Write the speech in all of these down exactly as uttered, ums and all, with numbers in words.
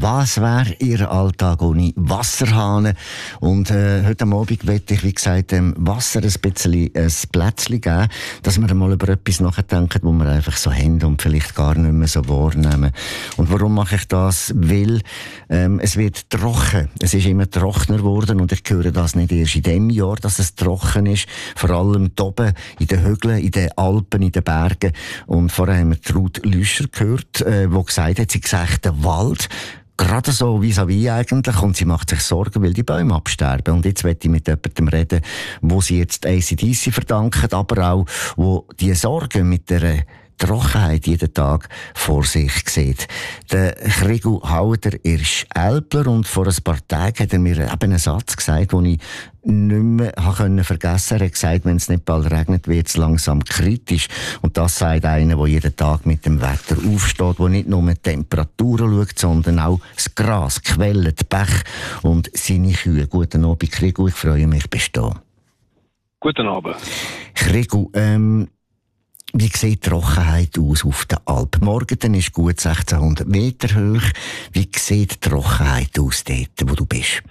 Was wäre Ihr Alltag ohne Wasserhahn? Und äh, heute Abend möchte ich, wie gesagt, dem Wasser ein bisschen ein Plätzchen geben, dass wir mal über etwas nachdenken, wo wir einfach so haben und vielleicht gar nicht mehr so wahrnehmen. Und warum mache ich das? Weil ähm, es wird trocken. Es ist immer trockener geworden und ich höre das nicht erst in dem Jahr, dass es trocken ist. Vor allem hier oben, in den Hügeln, in den Alpen, in den Bergen. Und vorher haben wir Ruth Lüscher gehört, äh, die gesagt hat, sie gesagt, der Wald, gerade so vis-à-vis eigentlich, und sie macht sich Sorgen, weil die Bäume absterben. Und jetzt möchte ich mit jemandem reden, wo sie jetzt A C D C verdanken, aber auch, wo die Sorgen mit der Trockenheit jeden Tag vor sich sieht. Der Krigu Hauder ist Älpler und vor ein paar Tagen hat er mir eben einen Satz gesagt, den ich nicht mehr vergessen konnte. Er hat gesagt, wenn es nicht bald regnet, wird es langsam kritisch. Und das sagt einer, der jeden Tag mit dem Wetter aufsteht, der nicht nur die Temperaturen schaut, sondern auch das Gras, die Quellen, die Bäche und seine Kühe. Guten Abend, Krigu, ich freue mich, bist du da. Guten Abend. Krigu, ähm, wie sieht die Trockenheit aus auf der Alp? Morgen ist gut sechzehnhundert Meter hoch. Wie sieht die Trockenheit aus dort, wo du bist?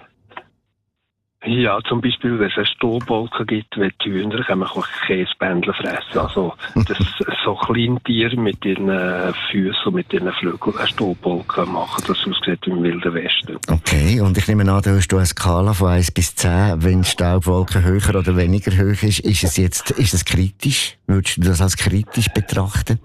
Ja, zum Beispiel, wenn es einen Stallbalken gibt, wenn die Hühner können Käsebändel fressen. Also, das so Kleintiere mit ihren Füßen und ihren Flügeln einen Stallbalken machen, das aussieht wie im Wilden Westen. Okay, und ich nehme an, da hast du eine Skala von eins bis zehn. Wenn die Staubwolke höher oder weniger hoch ist, ist es jetzt, ist es kritisch? Würdest du das als kritisch betrachten?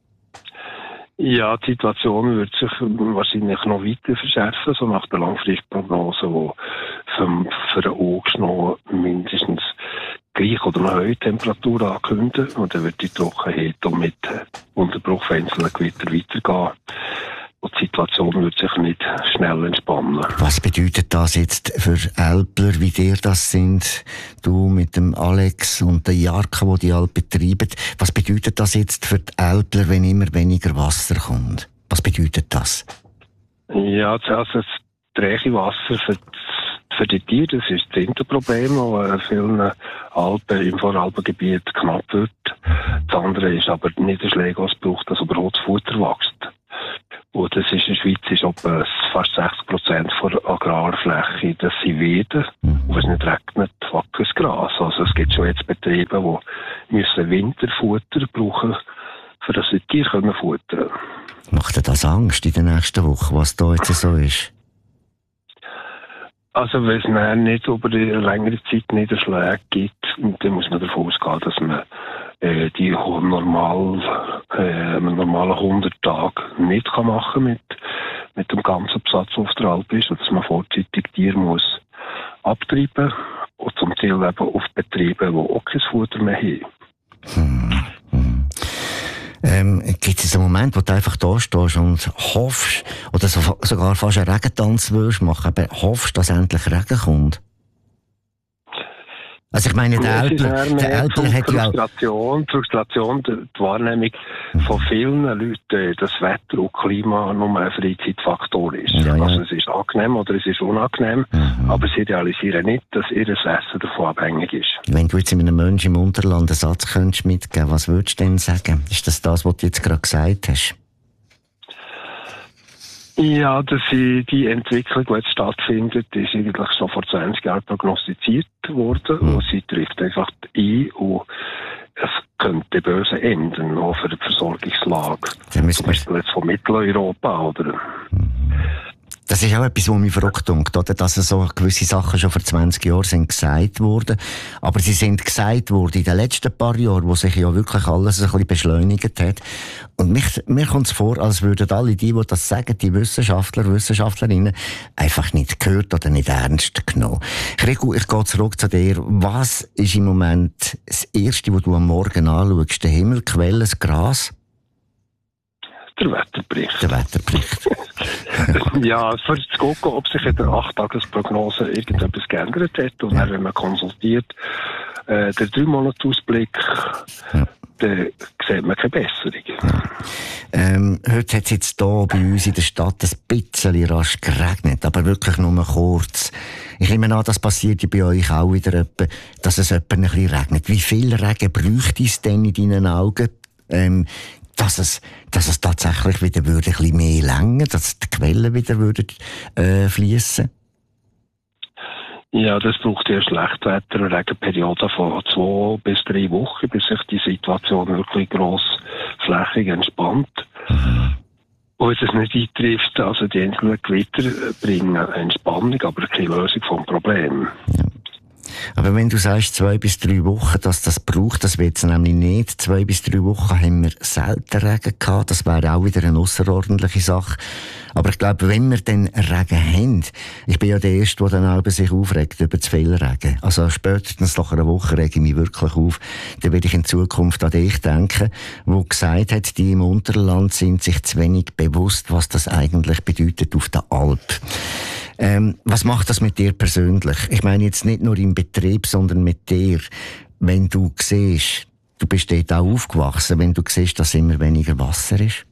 Ja, die Situation wird sich wahrscheinlich noch weiter verschärfen, so nach der Langfristprognose, die für, für den August noch mindestens gleich oder noch höhere Temperatur ankündigen. Und dann wird die Trockenheit auch mit Unterbruch von einzelnen Gewittern weitergehen. Und die Situation wird sich nicht schnell entspannen. Was bedeutet das jetzt für Älpler, wie dir das sind? Du mit dem Alex und der Jarka, die die Alp betreiben. Was bedeutet das jetzt für die Älpler, wenn immer weniger Wasser kommt? Was bedeutet das? Ja, also das träge Wasser für, für die Tiere, das ist das eine Problem, das in vielen Alpen, im Voralpengebiet knapp wird. Das andere ist aber Niederschläge, was braucht, dass überhaupt Futter wächst. Und das ist in der Schweiz ist etwa fast sechzig Prozent der Agrarfläche, das sind Weiden. Und wenn es nicht regnet, wächst das Gras. Also es gibt schon jetzt Betriebe, die müssen Winterfutter brauchen, für das die Tiere können futtern. Macht dir das Angst in der nächsten Woche, was da jetzt so ist? Also wenn es nicht über die längere Zeit Niederschläge gibt, dann muss man davon ausgehen, dass man äh, die normal, äh, normalen hundert Tage nicht kann machen mit mit dem ganzen Besatz, der auf der Alp ist, und dass man vorzeitig Tiere muss abtreiben und zum Teil eben auf Betriebe, die auch kein Futter mehr haben. Hm. Hm. Ähm, gibt es einen Moment, wo du einfach da stehst und hoffst, oder so, sogar fast einen Regentanz würdest machen, aber hoffst, dass endlich Regen kommt? Also ich meine, der Älpler, der Älpler hat ja auch... Frustration, Frustration, die Wahrnehmung von vielen Leuten, dass Wetter und Klima nur ein Freizeitfaktor ist. Ja, ja. Also es ist angenehm oder es ist unangenehm, mhm. aber sie realisieren nicht, dass ihr Essen davon abhängig ist. Wenn du jetzt in einem Menschen im Unterland einen Satz könntest mitgeben, was würdest du denn sagen? Ist das das, was du jetzt gerade gesagt hast? Ja, dass die Entwicklung, die jetzt stattfindet, ist eigentlich schon vor zwanzig Jahren prognostiziert worden. Mhm. Und sie trifft einfach ein und es könnte böse enden, auch für die Versorgungslage. Zum Beispiel jetzt von Mitteleuropa, oder? Mhm. Das ist auch etwas, was mich verrückt macht, oder? Dass so gewisse Sachen schon vor zwanzig Jahren sind gesagt worden. Aber sie sind gesagt worden in den letzten paar Jahren, wo sich ja wirklich alles ein bisschen beschleunigt hat. Und mich, mir kommt es vor, als würden alle die, die das sagen, die Wissenschaftler, Wissenschaftlerinnen, einfach nicht gehört oder nicht ernst genommen. Krigu, ich gehe zurück zu dir. Was ist im Moment das Erste, was du am Morgen anschaust? Der Himmel, Quelle, das Gras? Der Wetterbericht. Der Wetterbericht. Ja, für zu gucken, ob sich in der acht-Tages-Prognose irgendetwas geändert hat. Und dann, wenn man konsultiert, äh, den drei-Monats-Ausblick, ja. dann sieht man keine Besserung. Ja. Ähm, heute hat es jetzt hier bei uns in der Stadt ein bisschen rasch geregnet, aber wirklich nur kurz. Ich nehme an, das passiert ja bei euch auch wieder, etwa, dass es etwa ein bisschen regnet. Wie viel Regen bräuchte es denn in deinen Augen? Ähm, dass es, dass es tatsächlich wieder würde ein bisschen mehr länger, dass die Quellen wieder würden, äh, fließen? Ja, das braucht ja Schlechtwetter- und Regenperioden von zwei bis drei Wochen, bis sich die Situation wirklich grossflächig entspannt. Mhm. Und wenn es nicht eintrifft, also die einzelnen Gewitter bringen Entspannung, aber keine Lösung vom Problem. Ja. Aber wenn du sagst, zwei bis drei Wochen, dass das braucht, das wird es nämlich nicht. Zwei bis drei Wochen haben wir selten Regen gehabt. Das wäre auch wieder eine ausserordentliche Sache. Aber ich glaube, wenn wir dann Regen haben, ich bin ja der Erste, der dann auch sich aufregt über zu viel Regen. Also spätestens nach einer Woche rege ich mich wirklich auf. Dann werde ich in Zukunft an dich denken, wo gesagt hat, die im Unterland sind sich zu wenig bewusst, was das eigentlich bedeutet auf der Alp. Ähm, was macht das mit dir persönlich? Ich meine jetzt nicht nur im Betrieb, sondern mit dir. Wenn du siehst, du bist dort auch aufgewachsen, wenn du siehst, dass immer weniger Wasser ist?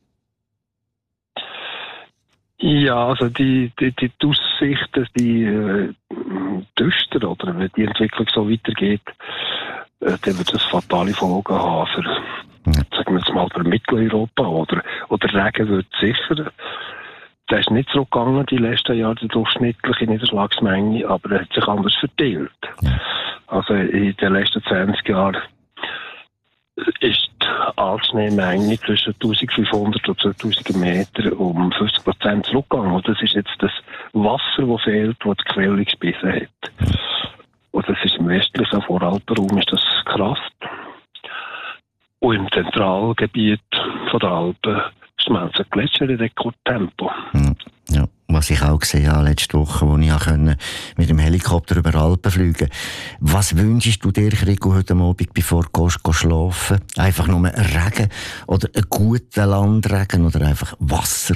Ja, also die, die, die Aussichten, die äh, düster, oder wenn die Entwicklung so weitergeht, äh, dann wird das fatale Folgen haben für, ja. sagen wir jetzt mal, für Mitteleuropa, oder, oder Regen wird sicher. Der ist nicht zurückgegangen die letzten Jahre, die durchschnittliche Niederschlagsmenge, aber er hat sich anders verteilt. Ja. Also in den letzten zwanzig Jahren ist die Altschneemenge zwischen eintausendfünfhundert und zweitausend Meter um fünfzig Prozent zurückgegangen. Und das ist jetzt das Wasser, das fehlt, das die Quelle gebissen hat. Und das ist im westlichen Voralpenraum ist das krass. Und im Zentralgebiet von der Alpen schmelzen Gletscher in Rekordtempo. Ja, was ich auch gesehen habe letzte Woche, wo ich konnte mit dem Helikopter über Alpen fliegen. Was wünschst du dir, Rico, heute Abend, bevor du gehst, gehst schlafen? Einfach nur ein Regen oder einen guten Landregen oder einfach Wasser?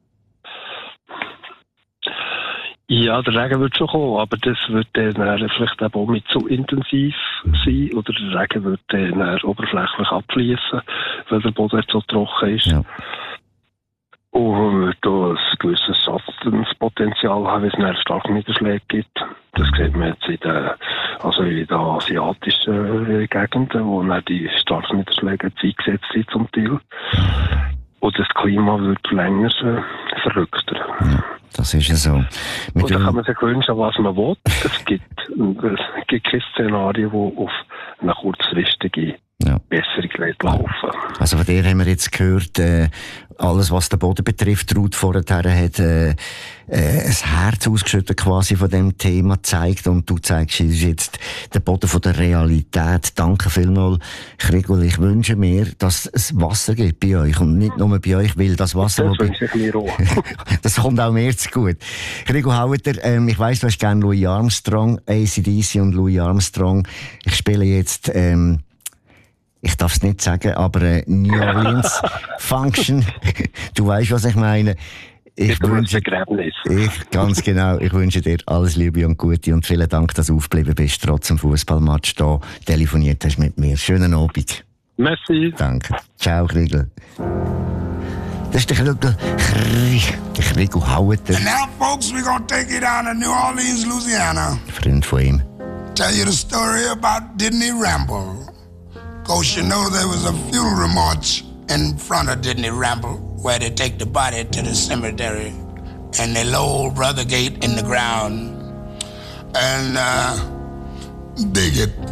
Ja, der Regen wird schon kommen, aber das wird dann vielleicht auch nicht so intensiv sein, oder der Regen wird dann oberflächlich abfließen, weil der Boden jetzt so trocken ist. Ja. Und da ein gewisses Schadenspotenzial haben, wenn es dann starke Niederschläge gibt. Das sieht man jetzt in den, also in den asiatischen Gegenden, wo dann die starken Niederschläge eingesetzt sind zum Teil. Und das Klima wird länger äh, verrückter. Ja, das ist ja so. Mit und da kann man sich wünschen, was man will. Es gibt, es gibt kein Szenario, das auf eine kurzfristige ja. Besserung laufen. Also von dir haben wir jetzt gehört, äh, alles was den Boden betrifft, Ruth vorher hat äh, äh, ein Herz ausgeschüttet quasi von dem Thema gezeigt und du zeigst uns jetzt den Boden von der Realität. Danke vielmals, Gregor. Ich wünsche mir, dass es Wasser gibt bei euch und nicht nur bei euch, weil das Wasser... Das wünsche ich mir auch. Das kommt auch mir zu gut. Gregor Haueter, ähm, ich weiss, du hast gerne Louis Armstrong, A C D C und Louis Armstrong. Ich spiele jetzt... Ähm, Ich darf es nicht sagen, aber äh, New Orleans Function. Du weißt, was ich meine. Ich wünsche ich ganz genau. Ich wünsche dir alles Liebe und Gute und vielen Dank, dass du aufgeblieben bist, trotz dem Fußballmatch da telefoniert hast mit mir. Schönen Abend. Merci. Danke. Ciao, Kriegel. Das ist der Kriegel. Der Kriegel Haueter. And now, folks, we're gonna take you down to New Orleans, Louisiana. Freund von ihm. Tell you the story about Disney Ramble. Cause you know there was a funeral march in front of Disney Ramble where they take the body to the cemetery and they lower Brother Gate in the ground and uh, dig it.